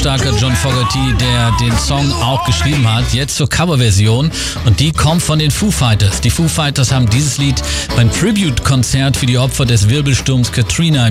lautstarker John Fogerty, der den Song auch geschrieben hat, jetzt zur Coverversion, und die kommt von den Foo Fighters. Die Foo Fighters haben dieses Lied beim Tribute-Konzert für die Opfer des Wirbelsturms Katrina